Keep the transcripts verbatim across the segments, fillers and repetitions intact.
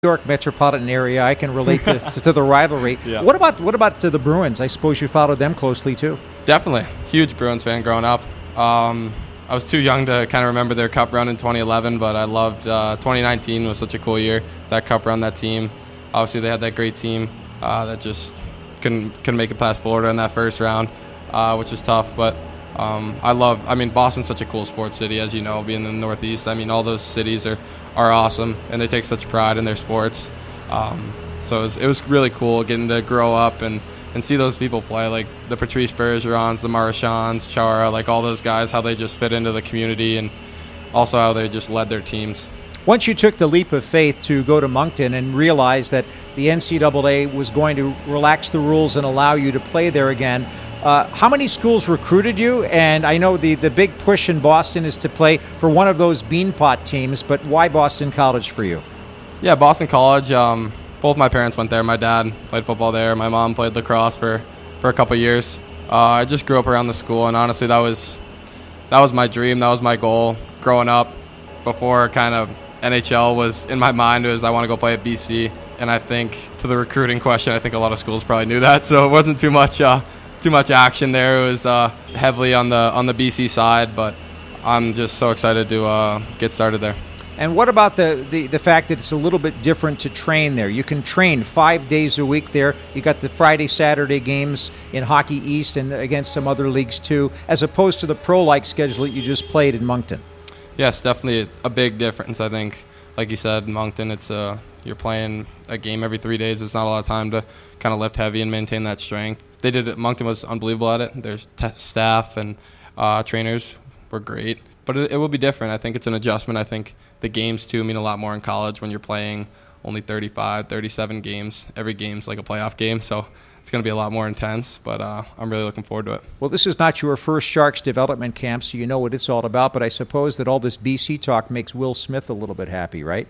York metropolitan area, I can relate to, to, to the rivalry. Yeah. What about what about to the Bruins? I suppose you followed them closely too. Definitely. Huge Bruins fan growing up. Um, I was too young to kind of remember their cup run in twenty eleven, but I loved uh, twenty nineteen was such a cool year. That cup run, that team. Obviously, they had that great team uh, that just couldn't, couldn't make it past Florida in that first round, uh, which was tough. But um, I love, I mean, Boston's such a cool sports city, as you know, being in the Northeast. I mean, all those cities are, are awesome, and they take such pride in their sports. Um, so it was, it was really cool getting to grow up and, and see those people play, like the Patrice Bergerons, the Marchands, Chara, like all those guys, how they just fit into the community, and also how they just led their teams. Once you took the leap of faith to go to Moncton and realize that the N C double A was going to relax the rules and allow you to play there again, uh, how many schools recruited you? And I know the, the big push in Boston is to play for one of those Beanpot teams, but why Boston College for you? Yeah, Boston College. Um, both my parents went there. My dad played football there. My mom played lacrosse for, for a couple years. Uh, I just grew up around the school, and honestly, that was that was my dream. That was my goal growing up. Before kind of N H L was in my mind, it was I want to go play at B C. And I think to the recruiting question, I think a lot of schools probably knew that, so it wasn't too much uh, too much action there. It was uh, heavily on the on the B C side, but I'm just so excited to uh, get started there. And what about the, the, the fact that it's a little bit different to train there? You can train five days a week there. You got the Friday, Saturday games in Hockey East and against some other leagues too, as opposed to the pro-like schedule that you just played in Moncton. Yes, definitely a big difference. I think, like you said, Moncton, it's uh, you're playing a game every three days. It's not a lot of time to kind of lift heavy and maintain that strength. They did it. Moncton was unbelievable at it. Their t- staff and uh, trainers were great. But it, it will be different. I think it's an adjustment. I think the games, too, mean a lot more in college when you're playing only thirty-five, thirty-seven games. Every game's like a playoff game, so it's going to be a lot more intense, but uh, I'm really looking forward to it. Well, this is not your first Sharks development camp, so you know what it's all about, but I suppose that all this B C talk makes Will Smith a little bit happy, right?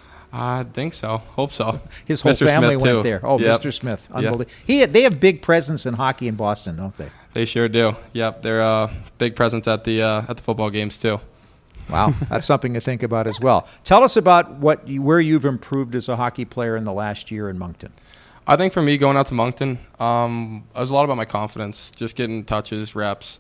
I think so. Hope so. His whole Mister family Smith, went too. there. Oh, Yep. Mister Smith. Unbelievable. Yep. He had, they have big presence in hockey in Boston, don't they? They sure do. Yep, they're a uh, big presence at the uh, at the football games, too. Wow, that's something to think about as well. Tell us about what you, where you've improved as a hockey player in the last year in Moncton. I think for me, going out to Moncton, um, it was a lot about my confidence, just getting touches, reps.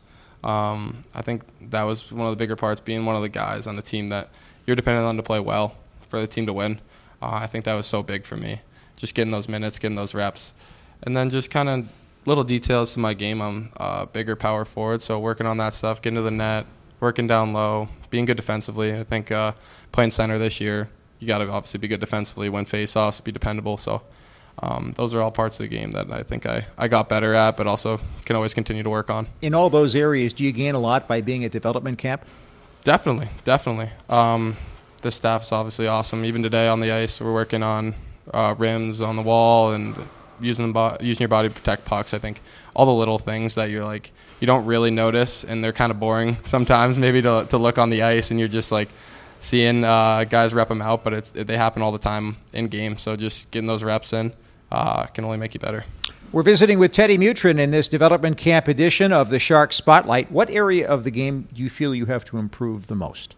Um, I think that was one of the bigger parts, being one of the guys on the team that you're dependent on to play well for the team to win. Uh, I think that was so big for me, just getting those minutes, getting those reps. And then just kind of little details to my game. I'm a bigger power forward, so working on that stuff, getting to the net, working down low, being good defensively. I think uh, playing center this year, you got to obviously be good defensively, win face-offs, be dependable. So um, those are all parts of the game that I think I, I got better at, but also can always continue to work on. In all those areas, do you gain a lot by being at development camp? Definitely, definitely. Um, the staff's obviously awesome. Even today on the ice, we're working on uh, rims on the wall and using the bo- using your body to protect pucks. I think all the little things that you're like you don't really notice, and they're kind of boring sometimes maybe to to look on the ice, and you're just like seeing uh, guys rep them out, but it's they happen all the time in game. So just getting those reps in uh, can only make you better. We're visiting with Teddy Mutrin in this development camp edition of the Sharks Spotlight. What area of the game do you feel you have to improve the most?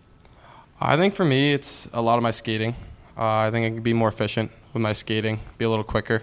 I think for me, it's a lot of my skating. Uh, I think I can be more efficient with my skating, be a little quicker.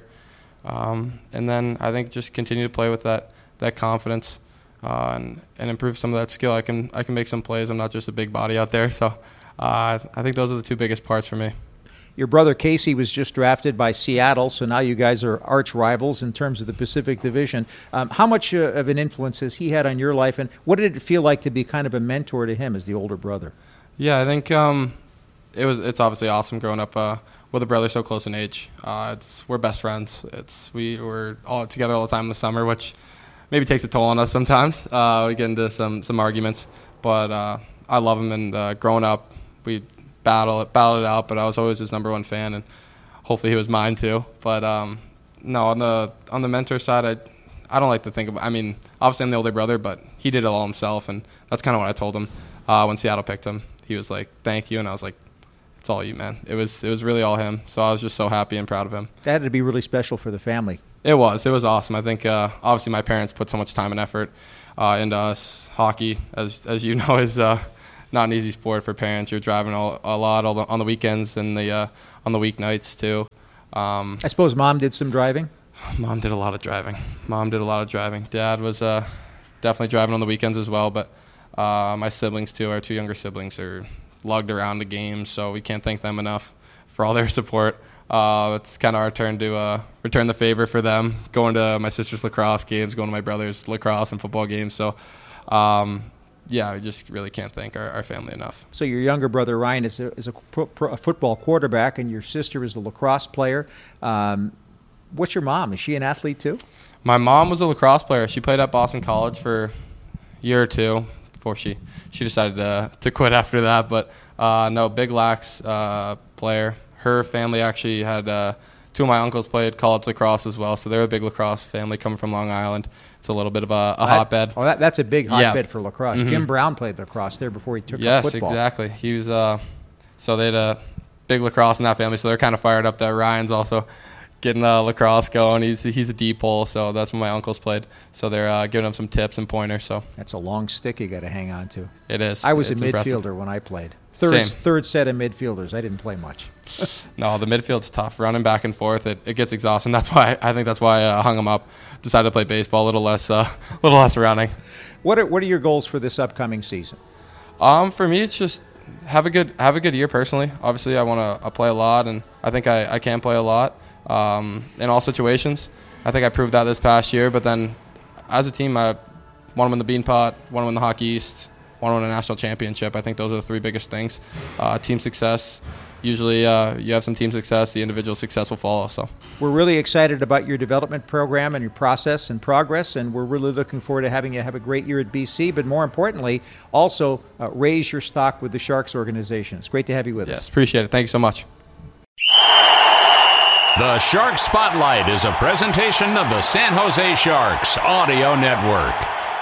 Um, and then I think just continue to play with that that confidence uh, and, and improve some of that skill. I can I can make some plays. I'm not just a big body out there. So uh, I think those are the two biggest parts for me. Your brother Casey was just drafted by Seattle, so now you guys are arch rivals in terms of the Pacific Division. Um, how much uh, of an influence has he had on your life, and what did it feel like to be kind of a mentor to him as the older brother? Yeah, I think um, it was. It's obviously awesome growing up uh, with a brother so close in age. Uh, it's we're best friends. It's we were all together all the time in the summer, which maybe takes a toll on us sometimes. Uh, we get into some some arguments, but uh, I love him. And uh, growing up, we battle it, battled it out. But I was always his number one fan, and hopefully he was mine too. But um, no, on the on the mentor side, I I don't like to think of. I mean, obviously I'm the older brother, but he did it all himself, and that's kind of what I told him uh, when Seattle picked him. He was like, "Thank you," and I was like, "It's all you, man." It was it was really all him. So I was just so happy and proud of him. That had to be really special for the family. It was. It was awesome. I think uh, obviously my parents put so much time and effort uh, into us. Hockey, as as you know, is uh, not an easy sport for parents. You're driving all, a lot all the, on the weekends and the uh, on the weeknights too. Um, I suppose Mom did some driving? Mom did a lot of driving. Mom did a lot of driving. Dad was uh, definitely driving on the weekends as well, but uh, my siblings too, our two younger siblings, are lugged around the games, so we can't thank them enough for all their support. Uh, it's kind of our turn to uh, return the favor for them, going to my sister's lacrosse games, going to my brother's lacrosse and football games. So, um, yeah, we just really can't thank our, our family enough. So your younger brother, Ryan, is a, is a, pro, pro, a football quarterback, and your sister is a lacrosse player. Um, what's your mom? Is she an athlete too? My mom was a lacrosse player. She played at Boston College for a year or two before she, she decided to, to quit after that. But, uh, no, big lax uh, player. Her family actually had uh, two of my uncles played college lacrosse as well, so they're a big lacrosse family coming from Long Island. It's a little bit of a, a hotbed. Oh, that, that's a big hotbed yeah. for lacrosse. Mm-hmm. Jim Brown played lacrosse there before he took yes, up football. Yes, exactly. He was uh, so they had a big lacrosse in that family, so they're kind of fired up that Ryan's also getting uh, lacrosse going. He's he's a deep hole, so that's when my uncles played. So they're uh, giving him some tips and pointers. So that's a long stick you got to hang on to. It is. I was it's a midfielder impressive. when I played. Third, Same. third set of midfielders. I didn't play much. No, the midfield's tough. Running back and forth, it, it gets exhausting. That's why I think that's why I hung him up. Decided to play baseball, a little less, uh, little less running. What are what are your goals for this upcoming season? Um, for me, it's just have a good have a good year personally. Obviously, I want to play a lot, and I think I, I can play a lot um, in all situations. I think I proved that this past year. But then, as a team, I want to win the Beanpot, want to win the Hockey East, want to win a national championship. I think those are the three biggest things. Uh, team success. Usually uh, you have some team success, the individual success will follow. So we're really excited about your development program and your process and progress, and we're really looking forward to having you have a great year at B C, but more importantly, also uh, raise your stock with the Sharks organization. It's great to have you with yes, us. Yes, appreciate it. Thank you so much. The Shark Spotlight is a presentation of the San Jose Sharks Audio Network.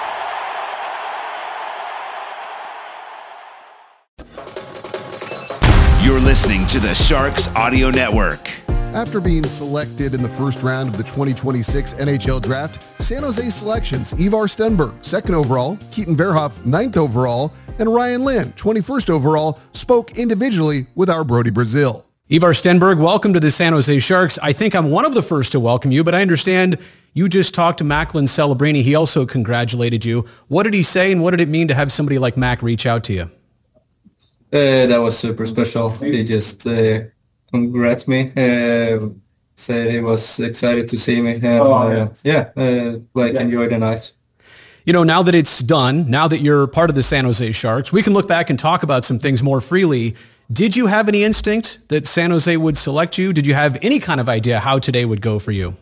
You're listening to the Sharks Audio Network. After being selected in the first round of the twenty twenty-six N H L Draft, San Jose selections Ivar Stenberg, second overall, Keaton Verhoff, ninth overall, and Ryan Lynn, twenty-first overall, spoke individually with our Brody Brazil. Ivar Stenberg, welcome to the San Jose Sharks. I think I'm one of the first to welcome you, but I understand you just talked to Macklin Celebrini. He also congratulated you. What did he say, and what did it mean to have somebody like Mac reach out to you? Uh, that was super special. He just uh, congrats me, uh, said he was excited to see me, and uh, yeah, uh, like enjoyed the night. You know, now that it's done, now that you're part of the San Jose Sharks, we can look back and talk about some things more freely. Did you have any instinct that San Jose would select you? Did you have any kind of idea how today would go for you?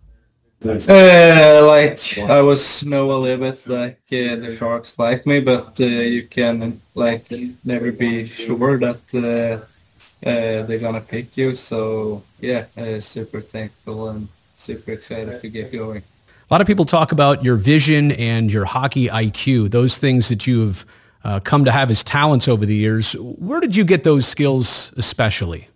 Uh, like I was know a little bit like uh, the Sharks like me, but uh, you can like never be sure that uh, uh, they're gonna pick you. So yeah, uh, super thankful and super excited to get going. A lot of people talk about your vision and your hockey I Q, those things that you've uh, come to have as talents over the years. Where did you get those skills especially?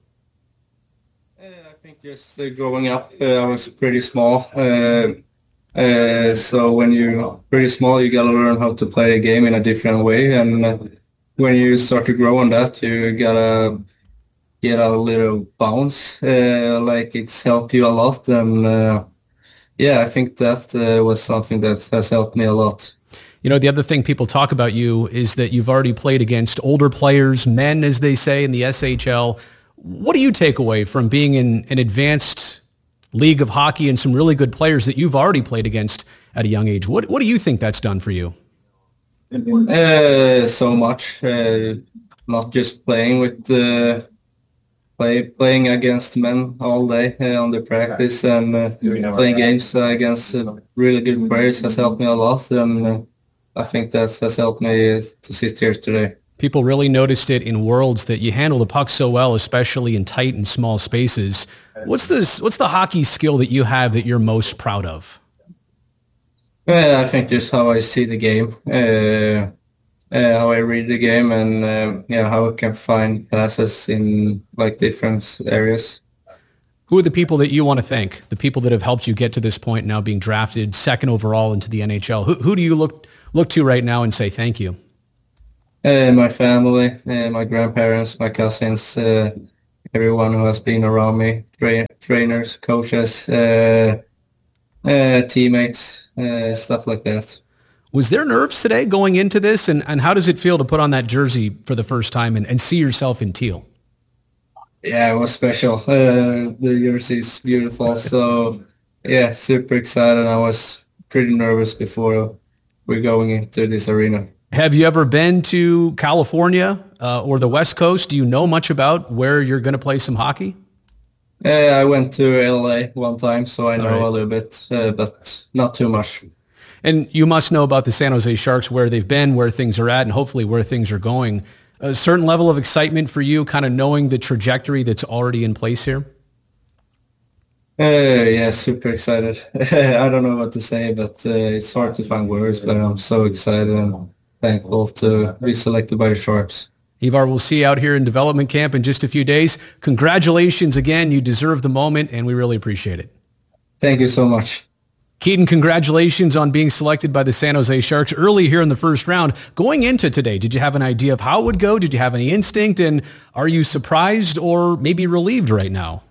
Just uh, growing up, uh, I was pretty small. Uh, uh, so when you're pretty small, you gotta learn how to play a game in a different way. And uh, when you start to grow on that, you gotta get a little bounce. Uh, like it's helped you a lot. And uh, yeah, I think that uh, was something that has helped me a lot. You know, the other thing people talk about you is that you've already played against older players, men, as they say, in the S H L. What do you take away from being in an advanced league of hockey and some really good players that you've already played against at a young age? What What do you think that's done for you? Uh, so much. Uh, not just playing with uh, play playing against men all day uh, on the practice and uh, playing games uh, against uh, really good players has helped me a lot, and uh, I think that has helped me to sit here today. People really noticed it in Worlds that you handle the puck so well, especially in tight and small spaces. What's this? What's the hockey skill that you have that you're most proud of? Yeah, I think just how I see the game, uh, uh, how I read the game, and uh, yeah, how I can find passes in like different areas. Who are the people that you want to thank? The people that have helped you get to this point, now being drafted second overall into the N H L. Who, who do you look look to right now and say thank you? Uh, my family, uh, my grandparents, my cousins, uh, everyone who has been around me, tra- trainers, coaches, uh, uh, teammates, uh, stuff like that. Was there nerves today going into this, and, and how does it feel to put on that jersey for the first time and, and see yourself in teal? Yeah, it was special. Uh, the jersey is beautiful. So, yeah, super excited. I was pretty nervous before we're going into this arena. Have you ever been to California uh, or the West Coast? Do you know much about where you're going to play some hockey? Yeah, I went to L A one time, so I know right. a little bit, uh, but not too much. And you must know about the San Jose Sharks, where they've been, where things are at, and hopefully where things are going. A certain level of excitement for you, kind of knowing the trajectory that's already in place here? Uh, yeah, super excited. I don't know what to say, but uh, it's hard to find words, but I'm so excited and thankful to be selected by the Sharks. Ivar, we'll see you out here in development camp in just a few days. Congratulations again. You deserve the moment, and we really appreciate it. Thank you so much. Keaton, congratulations on being selected by the San Jose Sharks early here in the first round. Going into today, did you have an idea of how it would go? Did you have any instinct? And are you surprised or maybe relieved right now?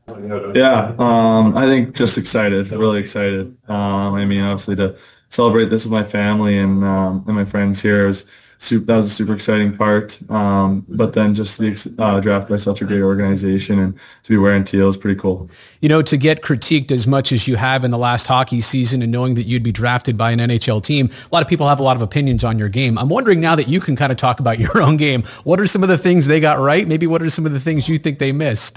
Yeah, um, I think just excited, really excited. Um, I mean, obviously to celebrate this with my family and um, and my friends here was super, that was a super exciting part. Um, but then just the uh, draft by such a great organization and to be wearing teal is pretty cool. You know, to get critiqued as much as you have in the last hockey season and knowing that you'd be drafted by an N H L team, a lot of people have a lot of opinions on your game. I'm wondering now that you can kind of talk about your own game, what are some of the things they got right? Maybe what are some of the things you think they missed?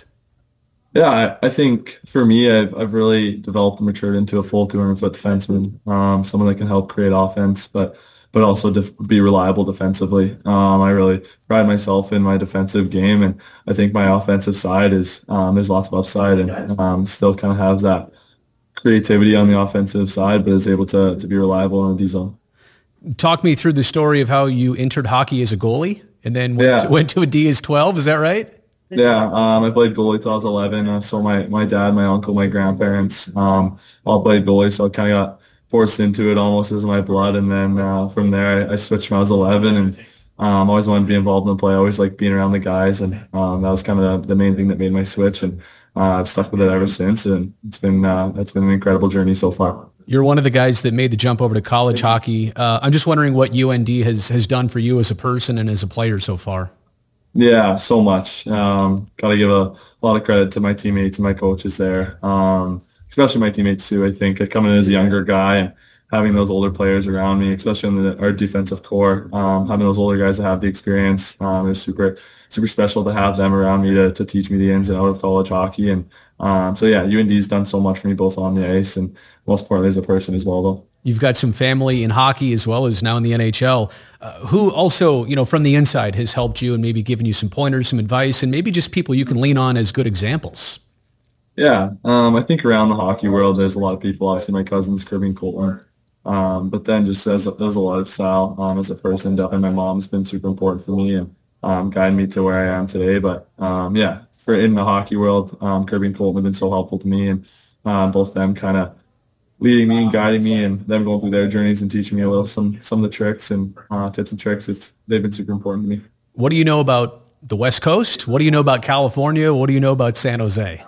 Yeah, I, I think for me, I've, I've really developed and matured into a full two hundred foot defenseman, um, someone that can help create offense, but but also def- be reliable defensively. Um, I really pride myself in my defensive game, and I think my offensive side is um, there's lots of upside, and um, still kind of has that creativity on the offensive side, but is able to to be reliable in the D zone. Talk me through the story of how you entered hockey as a goalie and then went, Yeah. to, went to a D as twelve. Is that right? Yeah, um, I played goalie till I was eleven. Uh, so my, my dad, my uncle, my grandparents um, all played goalie, so I kind of got forced into it almost as my blood. And then uh, from there, I, I switched when I was eleven, and um, always wanted to be involved in the play. I always liked being around the guys, and um, that was kind of the, the main thing that made my switch. And uh, I've stuck with it ever since, and it's been uh, it's been an incredible journey so far. You're one of the guys that made the jump over to college hockey. Uh, I'm just wondering what U N D has has done for you as a person and as a player so far. Yeah, so much. Um, Got to give a, a lot of credit to my teammates and my coaches there, um, especially my teammates too. I think coming in as a younger guy and having those older players around me, especially in the, our defensive core, um, having those older guys that have the experience, um, it was super, super special to have them around me to, to teach me the ins and outs of college hockey. And um, so, yeah, U N D's done so much for me both on the ice and most importantly as a person as well, though. You've got some family in hockey as well as now in the N H L, uh, who also, you know, from the inside has helped you and maybe given you some pointers, some advice, and maybe just people you can lean on as good examples. Yeah, um, I think around the hockey world, there's a lot of people. Obviously, my cousins, Kirby and Colton. Um, but then just as a, as a lifestyle, um, as a person, definitely my mom's been super important for me and um, guiding me to where I am today. But um, yeah, for in the hockey world, um, Kirby and Colton have been so helpful to me, and um, both them kind of leading me and guiding me, and them going through their journeys and teaching me a little some some of the tricks and uh, tips and tricks. It's they've been super important to me. What do you know about the West Coast? What do you know about California? What do you know about San Jose?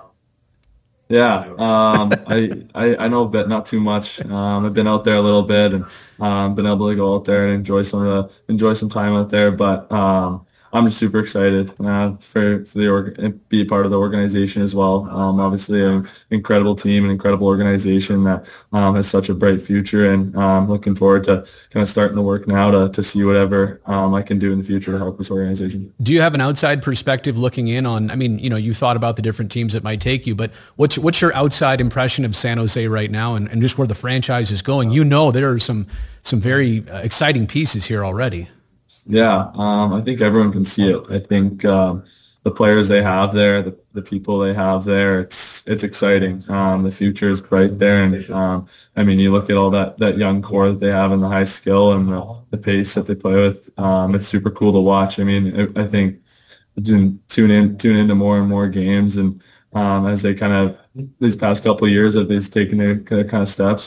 Yeah, um, I, I I know a bit, not too much. Um, I've been out there a little bit and um, been able to go out there and enjoy some of the, enjoy some time out there. But um, I'm just super excited uh, for for the org- be a part of the organization as well. Um, obviously, an incredible team, an incredible organization that um, has such a bright future, and um, looking forward to kind of starting to work now to to see whatever um, I can do in the future to help this organization. Do you have an outside perspective looking in on? I mean, you know, you thought about the different teams that might take you, but what's what's your outside impression of San Jose right now, and, and just where the franchise is going? You know, there are some some very uh, exciting pieces here already. Yeah, um, I think everyone can see it. I think um, the players they have there, the, the people they have there, it's it's exciting. Um, the future is bright there, and um, I mean, you look at all that, that young core that they have and the high skill and the, the pace that they play with. Um, it's super cool to watch. I mean, I, I think tune in tune into more and more games, and um, as they kind of these past couple of years, that they've taken their kind of steps and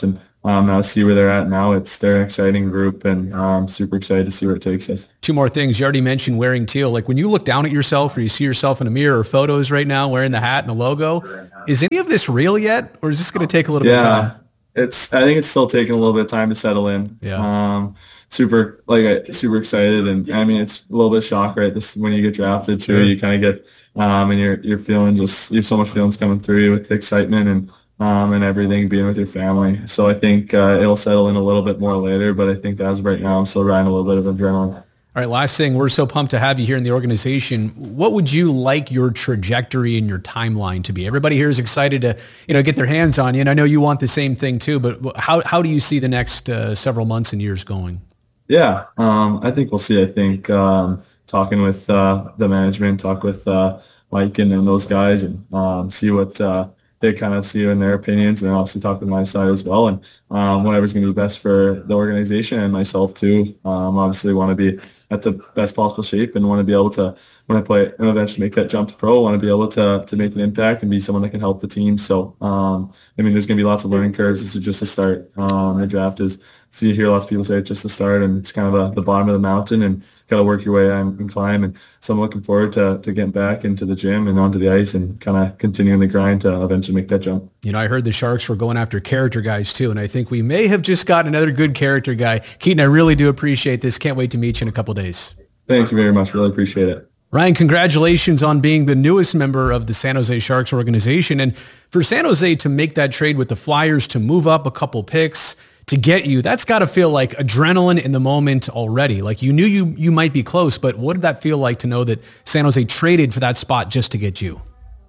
um, now see where they're at now. It's they're an exciting group, and I'm super excited to see where it takes us. Two more things. You already mentioned wearing teal. Like when you look down at yourself or you see yourself in a mirror or photos right now wearing the hat and the logo, is any of this real yet, or is this going to take a little yeah, bit of time? It's. I think it's still taking a little bit of time to settle in. Yeah. Um, super like uh, super excited, and I mean it's a little bit of shock, right? This when you get drafted too, Sure. you kind of get um, and you're you're feeling just you have so much feelings coming through you with the excitement and um, and everything, being with your family. So I think uh, it'll settle in a little bit more later, but I think as of right now, I'm still riding a little bit of adrenaline. All right, last thing, we're so pumped to have you here in the organization. What would you like your trajectory and your timeline to be? Everybody here is excited to, you know, get their hands on you, and I know you want the same thing too, but how, how do you see the next uh, several months and years going? Yeah, um, I think we'll see. I think um, talking with uh, the management, talk with uh, Mike and, and those guys, and um, see what uh, they kind of see in their opinions, and then obviously talk with my side as well, and um, whatever's going to be best for the organization and myself too. Um, obviously, want to be at the best possible shape and want to be able to, when I play and eventually make that jump to pro, want to be able to to make an impact and be someone that can help the team. So, um, I mean, there's going to be lots of learning curves. This is just the start. Um, the draft is. So you hear lots of people say it's just the start, and it's kind of a, the bottom of the mountain, and got to work your way and, and climb. And so I'm looking forward to to getting back into the gym and onto the ice and kind of continuing the grind to eventually make that jump. You know, I heard the Sharks were going after character guys too, and I think we may have just got another good character guy. Keaton, I really do appreciate this. Can't wait to meet you in a couple days. Thank you very much. Really appreciate it. Ryan, congratulations on being the newest member of the San Jose Sharks organization. And for San Jose to make that trade with the Flyers to move up a couple picks to get you, that's got to feel like adrenaline in the moment already. Like you knew you you might be close, but what did that feel like to know that San Jose traded for that spot just to get you?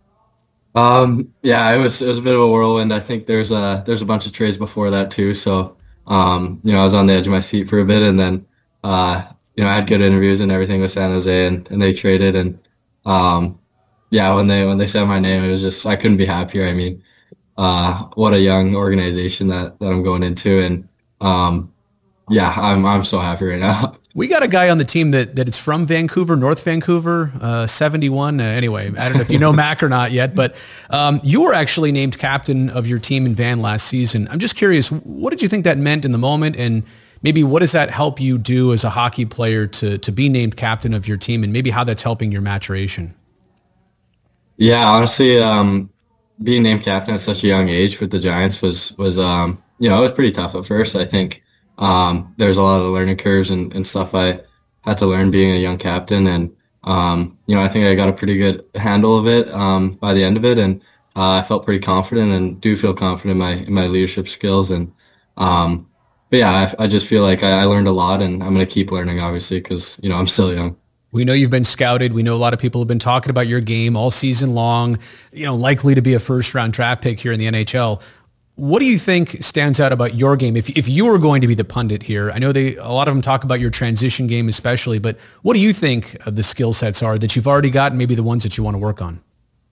Um, yeah, it was it was a bit of a whirlwind. I think there's a there's a bunch of trades before that too. So um, you know, I was on the edge of my seat for a bit, and then uh, you know, I had good interviews and everything with San Jose, and, and they traded, and um, yeah, when they when they said my name, it was just I couldn't be happier. I mean, uh, what a young organization that, that I'm going into, and um, yeah, I'm I'm so happy right now. We got a guy on the team that, that is from Vancouver, North Vancouver, uh, seventy-one. Uh, anyway, I don't know if you know Mac or not yet, but um, you were actually named captain of your team in Van last season. I'm just curious, what did you think that meant in the moment, and maybe what does that help you do as a hockey player to to be named captain of your team, and maybe how that's helping your maturation? Yeah, honestly, um, being named captain at such a young age with the Giants was was um, you know, it was pretty tough at first. I think um, there's a lot of learning curves and, and stuff I had to learn being a young captain, and um, you know, I think I got a pretty good handle of it um, by the end of it, and uh, I felt pretty confident and do feel confident in my in my leadership skills, and um, but yeah, I, I just feel like I, I learned a lot, and I'm going to keep learning, obviously, because you know I'm still young. We know you've been scouted. We know a lot of people have been talking about your game all season long, you know, likely to be a first round draft pick here in the N H L. What do you think stands out about your game? If if you were going to be the pundit here, I know they a lot of them talk about your transition game especially, but what do you think of the skill sets are that you've already got and maybe the ones that you want to work on?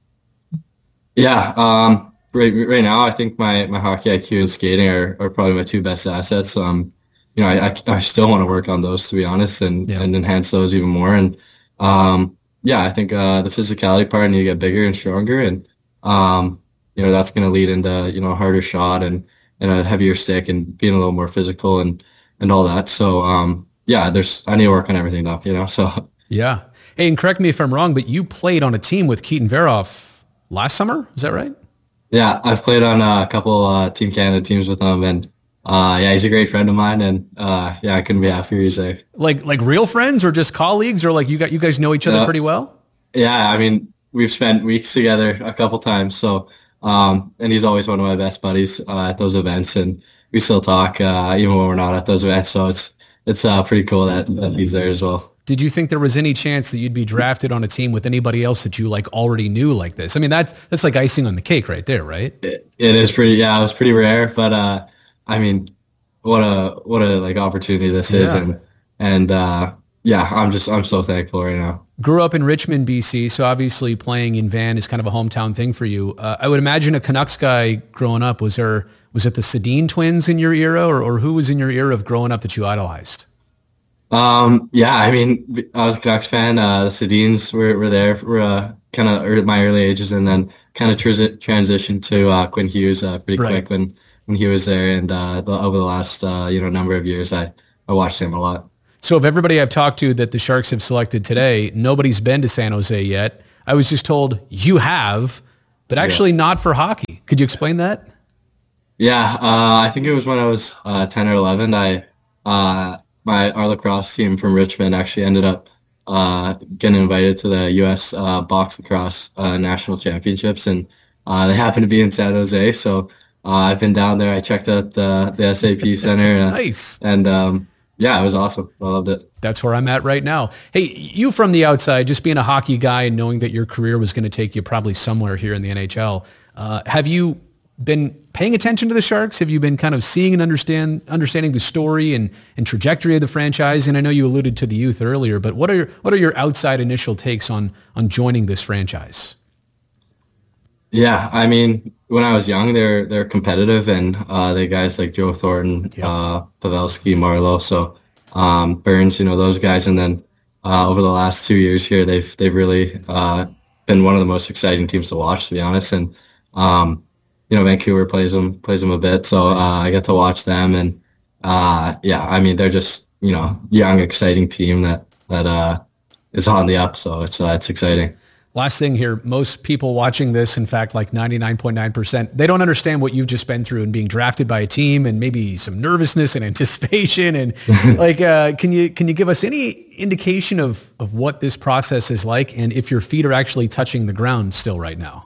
Yeah, um, right, right now I think my, my hockey I Q and skating are, are probably my two best assets. Um, you know, I, I, I still want to work on those, to be honest, and, yeah. and enhance those even more. And um, yeah, I think uh, the physicality part, I need to get bigger and stronger, and um, you know, that's going to lead into, you know, a harder shot and, and a heavier stick and being a little more physical and, and all that. So, um, yeah, there's, I need to work on everything though, you know, so. Yeah. Hey, and correct me if I'm wrong, but you played on a team with Keaton Verhoff last summer. Is that right? Yeah, I've played on a couple uh, Team Canada teams with him, and uh, yeah, he's a great friend of mine, and uh, yeah, I couldn't be happier he's there. Like, like real friends or just colleagues, or like you got, you guys know each other yeah. pretty well? Yeah. I mean, we've spent weeks together a couple times. So, Um, and he's always one of my best buddies uh, at those events, and we still talk uh, even when we're not at those events. So it's it's uh, pretty cool that, that he's there as well. Did you think there was any chance that you'd be drafted on a team with anybody else that you like already knew like this? I mean, that's that's like icing on the cake right there, right? It, it is pretty, yeah, it was pretty rare, but uh, I mean, what a what a like opportunity this yeah. is, and and uh, yeah, I'm just I'm so thankful right now. Grew up in Richmond, B C, so obviously playing in Van is kind of a hometown thing for you. Uh, I would imagine a Canucks guy growing up. Was there was it the Sedin twins in your era, or, or who was in your era of growing up that you idolized? Um, yeah, I mean, I was a Canucks fan. Uh, the Sedins were, were there for uh, kind of my early ages, and then kind of tris- transitioned to uh, Quinn Hughes uh, pretty right. quick when when he was there, and uh, the, over the last uh, you know number of years, I, I watched him a lot. So of everybody I've talked to that the Sharks have selected today, nobody's been to San Jose yet. I was just told you have, but actually yeah. not for hockey. Could you explain that? Yeah, uh, I think it was when I was uh, ten or eleven. I uh, my our lacrosse team from Richmond actually ended up uh, getting invited to the U S uh, box lacrosse uh, national championships, and uh, they happened to be in San Jose. So uh, I've been down there. I checked out the, the S A P Center. Uh, nice. And um, yeah, it was awesome. I loved it. That's where I'm at right now. Hey, you from the outside, just being a hockey guy and knowing that your career was going to take you probably somewhere here in the N H L, uh, have you been paying attention to the Sharks? Have you been kind of seeing and understand understanding the story and, and trajectory of the franchise? And I know you alluded to the youth earlier, but what are your, what are your outside initial takes on on joining this franchise? Yeah, I mean, when I was young, they're they're competitive, and uh, they guys like Joe Thornton, yep. uh, Pavelski, Marleau, so um, Burns, you know, those guys. And then uh, over the last two years here, they've they've really uh, been one of the most exciting teams to watch, to be honest. And um, you know, Vancouver plays them plays them a bit, so uh, I get to watch them. And uh, yeah, I mean, they're just you know young, exciting team that that uh, is on the up. So it's uh, it's exciting. Last thing here, most people watching this, in fact, like ninety-nine point nine percent, they don't understand what you've just been through and being drafted by a team and maybe some nervousness and anticipation. And like, uh, can you can you give us any indication of, of what this process is like and if your feet are actually touching the ground still right now?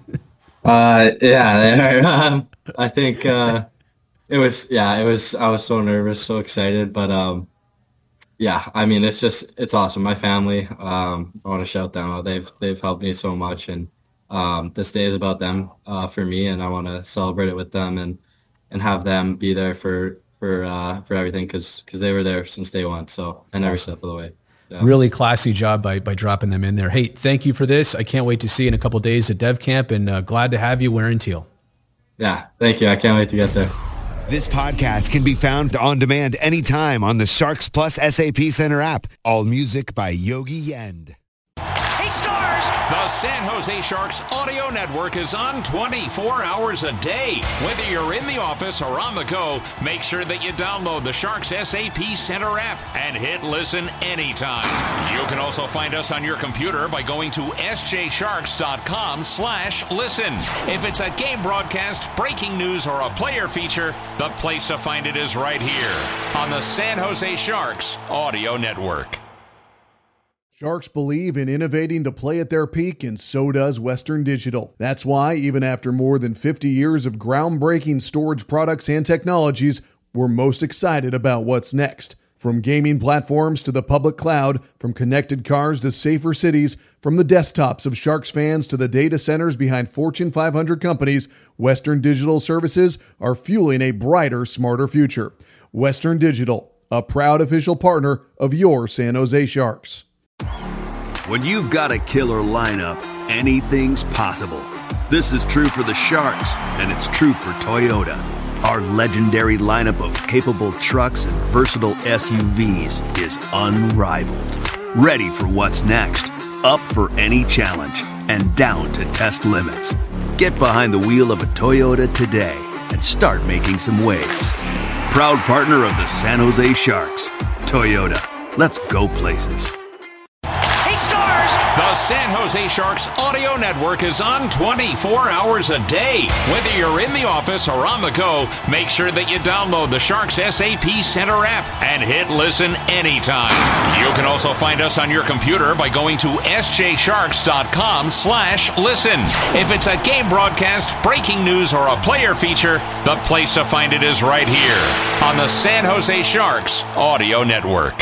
uh, yeah, um, I think uh, it was, yeah, it was, I was so nervous, so excited, but um, yeah, I mean, it's just, it's awesome. My family, um, I want to shout them out. They've, they've helped me so much. And um, this day is about them uh, for me. And I want to celebrate it with them and, and have them be there for, for, uh, for everything. Cause, cause they were there since day one. So and every step of the way. Yeah. Really classy job by, by dropping them in there. Hey, thank you for this. I can't wait to see you in a couple of days at Dev Camp, and uh, glad to have you wearing teal. Yeah. Thank you. I can't wait to get there. This podcast can be found on demand anytime on the Sharks Plus S A P Center app. All music by Yogi Yend. He scores! The San Jose Sharks Audio Network is on twenty-four hours a day. Whether you're in the office or on the go, make sure that you download the Sharks S A P Center app and hit listen anytime. You can also find us on your computer by going to s j sharks dot com slash listen. If it's a game broadcast, breaking news, or a player feature, the place to find it is right here on the San Jose Sharks Audio Network. Sharks believe in innovating to play at their peak, and so does Western Digital. That's why, even after more than fifty years of groundbreaking storage products and technologies, we're most excited about what's next. From gaming platforms to the public cloud, from connected cars to safer cities, from the desktops of Sharks fans to the data centers behind Fortune five hundred companies, Western Digital services are fueling a brighter, smarter future. Western Digital, a proud official partner of your San Jose Sharks. When you've got a killer lineup, anything's possible. This is true for the Sharks, and it's true for Toyota. Our legendary lineup of capable trucks and versatile S U Vs is unrivaled. Ready for what's next, up for any challenge, and down to test limits. Get behind the wheel of a Toyota today and start making some waves. Proud partner of the San Jose Sharks, Toyota. Let's go places. The San Jose Sharks Audio Network is on twenty-four hours a day. Whether you're in the office or on the go, make sure that you download the Sharks S A P Center app and hit listen anytime. You can also find us on your computer by going to s j sharks dot com slash listen. If it's a game broadcast, breaking news, or a player feature, the place to find it is right here on the San Jose Sharks Audio Network.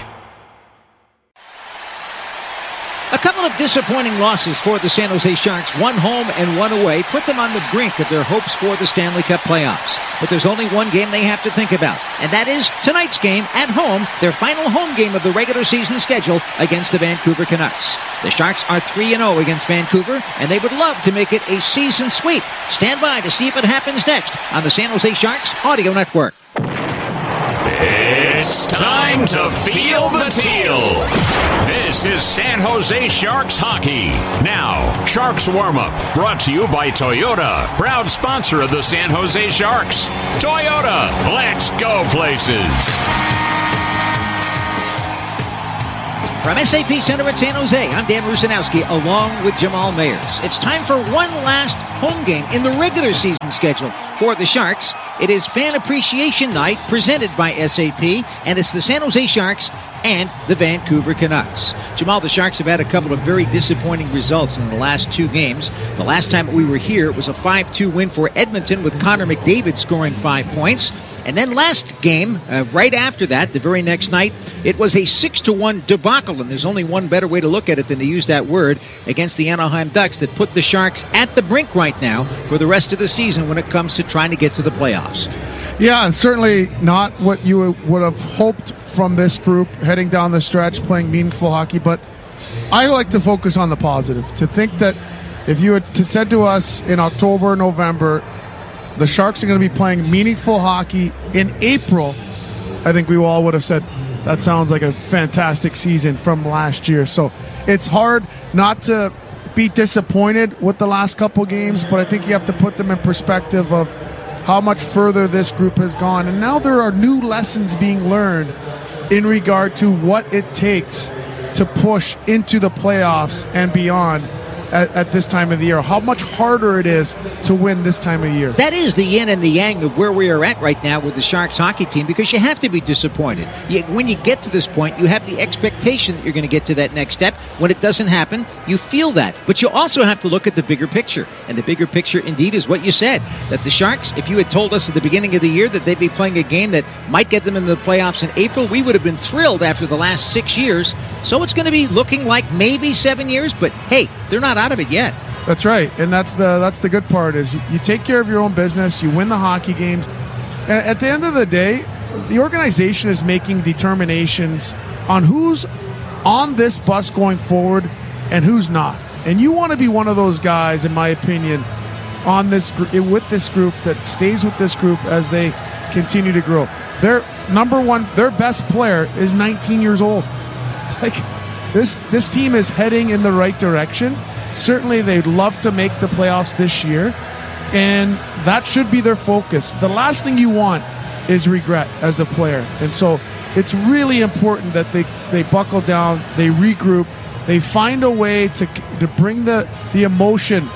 A couple of disappointing losses for the San Jose Sharks, one home and one away, put them on the brink of their hopes for the Stanley Cup playoffs. But there's only one game they have to think about, and that is tonight's game at home, their final home game of the regular season schedule against the Vancouver Canucks. The Sharks are three and oh against Vancouver, and they would love to make it a season sweep. Stand by to see if it happens next on the San Jose Sharks Audio Network. It's time to feel the teal. This This is San Jose Sharks hockey. Now, Sharks warm-up, brought to you by Toyota, proud sponsor of the San Jose Sharks. Toyota, let's go places. From S A P Center at San Jose, I'm Dan Rusanowski, along with Jamal Mayers. It's time for one last home game in the regular season schedule for the Sharks. It is Fan Appreciation Night presented by S A P, and it's the San Jose Sharks and the Vancouver Canucks. Jamal, the Sharks have had a couple of very disappointing results in the last two games. The last time we were here, it was a five two win for Edmonton with Connor McDavid scoring five points. And then last game, uh, right after that, the very next night, it was a six to one debacle, and there's only one better way to look at it than to use that word, against the Anaheim Ducks that put the Sharks at the brink right now for the rest of the season when it comes to trying to get to the playoffs. Yeah, and certainly not what you would have hoped from this group heading down the stretch, playing meaningful hockey. But I like to focus on the positive. To think that if you had said to us in October, November, the Sharks are going to be playing meaningful hockey in April, I think we all would have said, that sounds like a fantastic season from last year. So it's hard not to be disappointed with the last couple games, but I think you have to put them in perspective of how much further this group has gone. And now there are new lessons being learned in regard to what it takes to push into the playoffs and beyond at, at this time of the year. How much harder it is to win this time of year. That is the yin and the yang of where we are at right now with the Sharks hockey team, because you have to be disappointed. You, when you get to this point, you have the expectation that you're going to get to that next step. When it doesn't happen, you feel that. But you also have to look at the bigger picture. And the bigger picture, indeed, is what you said, that the Sharks, if you had told us at the beginning of the year that they'd be playing a game that might get them into the playoffs in April, we would have been thrilled after the last six years. So it's going to be looking like maybe seven years, but hey, they're not out of it yet. That's right, and that's the that's the good part is you take care of your own business, you win the hockey games, and at the end of the day, the organization is making determinations on who's on this bus going forward and who's not. And you want to be one of those guys, in my opinion, on this with this group that stays with this group as they continue to grow. Their number one, their best player is nineteen years old. Like this, this team is heading in the right direction. Certainly, they'd love to make the playoffs this year, and that should be their focus. The last thing you want is regret as a player, and so it's really important that they, they buckle down, they regroup, they find a way to to bring the, the emotion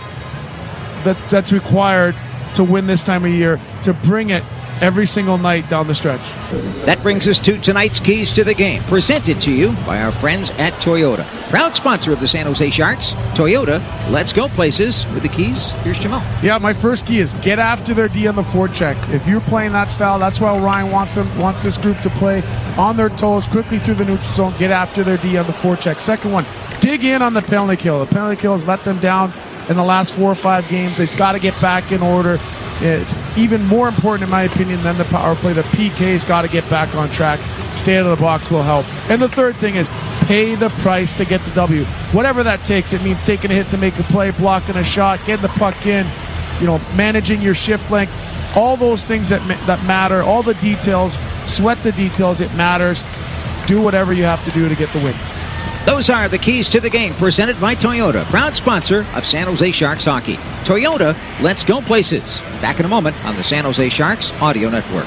that that's required to win this time of year, to bring it every single night down the stretch. That brings us to tonight's Keys to the Game, presented to you by our friends at Toyota. Proud sponsor of the San Jose Sharks, Toyota, let's go places. With the keys, here's Jamal. Yeah, my first key is get after their D on the forecheck. If you're playing that style, that's why Ryan wants them, wants this group to play on their toes, quickly through the neutral zone, get after their D on the forecheck. Second one, dig in on the penalty kill. The penalty kill has let them down in the last four or five games. It's got to get back in order. It's even more important, in my opinion, than the power play. The P K's got to get back on track. Stay out of the box will help. And the third thing is pay the price to get the W. Whatever that takes. It means taking a hit to make a play, blocking a shot, getting the puck in, you know, managing your shift length. All those things that that matter, all the details, sweat the details. It matters. Do whatever you have to do to get the win. Those are the Keys to the Game, presented by Toyota, proud sponsor of San Jose Sharks hockey. Toyota, let's go places. Back in a moment on the San Jose Sharks Audio Network.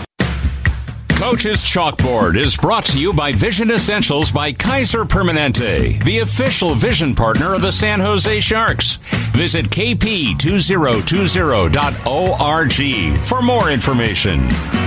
Coach's Chalkboard is brought to you by Vision Essentials by Kaiser Permanente, the official vision partner of the San Jose Sharks. Visit k p two thousand twenty dot org for more information.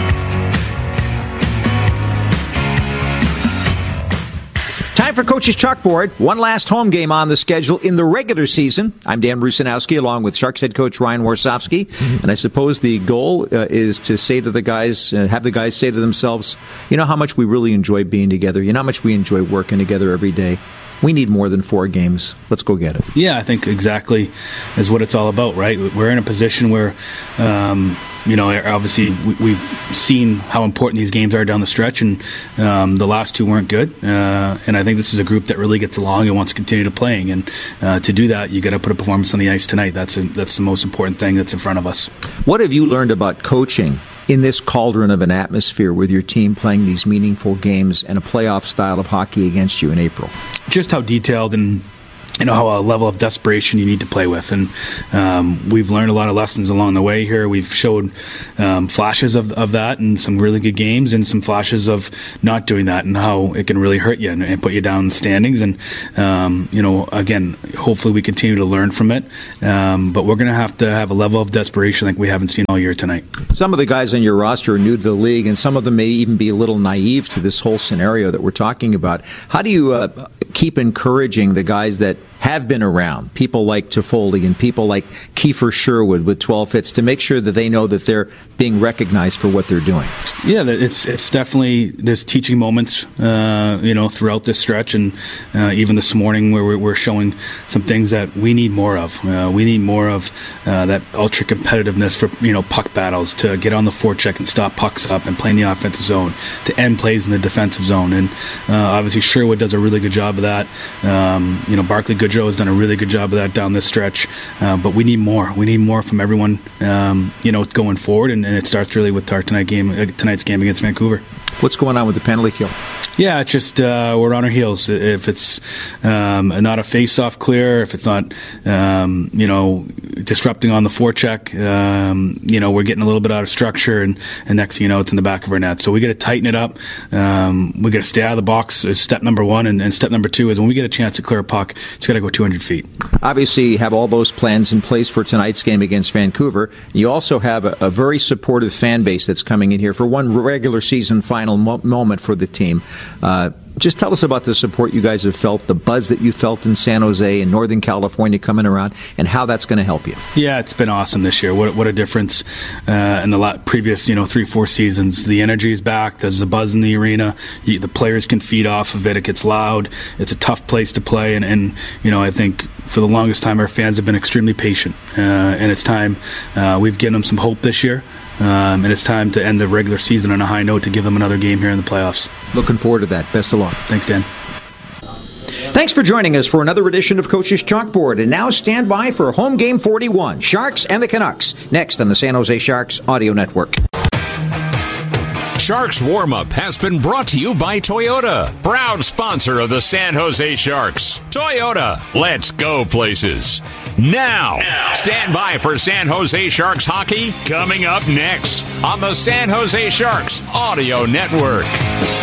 Time for Coach's Chalkboard. One last home game on the schedule in the regular season. I'm Dan Rusanowski, along with Sharks head coach Ryan Warsofsky. Mm-hmm. And I suppose the goal uh, is to say to the guys, uh, have the guys say to themselves, you know how much we really enjoy being together. You know how much we enjoy working together every day. We need more than four games. Let's go get it. Yeah, I think exactly is what it's all about, right? We're in a position where, um, you know, obviously we, we've seen how important these games are down the stretch, and um, the last two weren't good. Uh, and I think this is a group that really gets along and wants to continue to playing. And uh, to do that, you got to put a performance on the ice tonight. That's a, that's the most important thing that's in front of us. What have you learned about coaching in this cauldron of an atmosphere with your team playing these meaningful games and a playoff style of hockey against you in April? Just how detailed and you know, a level of desperation you need to play with. And um, we've learned a lot of lessons along the way here. We've showed um, flashes of, of that and some really good games and some flashes of not doing that and how it can really hurt you and, and put you down in the standings. And, um, you know, again, hopefully we continue to learn from it. Um, but we're going to have to have a level of desperation like we haven't seen all year tonight. Some of the guys on your roster are new to the league, and some of them may even be a little naive to this whole scenario that we're talking about. How do you uh, keep encouraging the guys that have been around, people like Toffoli and people like Kiefer Sherwood with twelve hits, to make sure that they know that they're being recognized for what they're doing? Yeah, it's it's definitely, there's teaching moments, uh, you know, throughout this stretch, and uh, even this morning where we're, we're showing some things that we need more of. Uh, we need more of uh, that ultra competitiveness for, you know, puck battles, to get on the forecheck and stop pucks up and play in the offensive zone, to end plays in the defensive zone. And uh, obviously Sherwood does a really good job of that. Um, you know, Barclay Goodrow has done a really good job of that down this stretch, uh, but we need more. We need more from everyone, um, you know, going forward, and, and it starts really with our tonight game, uh, tonight's game against Vancouver. What's going on with the penalty kill? Yeah, it's just uh, we're on our heels. If it's um, not a face-off clear, if it's not, um, you know, disrupting on the forecheck, um, you know, we're getting a little bit out of structure, and, and next thing you know, it's in the back of our net. So we got to tighten it up. Um, we got to stay out of the box is step number one, and, and step number two is when we get a chance to clear a puck, it's got to go two hundred feet. Obviously, you have all those plans in place for tonight's game against Vancouver. You also have a, a very supportive fan base that's coming in here for one regular season final mo- moment for the team. Uh, just tell us about the support you guys have felt, the buzz that you felt in San Jose and Northern California coming around, and how that's going to help you. Yeah, it's been awesome this year. What what a difference uh, in the la- previous, you know, three, four seasons. The energy is back. There's a buzz in the arena. You, the players can feed off of it. It gets loud. It's a tough place to play, and, and you know, I think for the longest time our fans have been extremely patient, uh, and it's time. Uh, we've given them some hope this year. Um, and it's time to end the regular season on a high note to give them another game here in the playoffs. Looking forward to that. Best of luck. Thanks, Dan. Thanks for joining us for another edition of Coach's Chalkboard. And now stand by for Home Game forty-one, Sharks and the Canucks, next on the San Jose Sharks Audio Network. Sharks Warm-Up has been brought to you by Toyota, proud sponsor of the San Jose Sharks. Toyota, let's go places. Now, stand by for San Jose Sharks hockey coming up next on the San Jose Sharks Audio Network.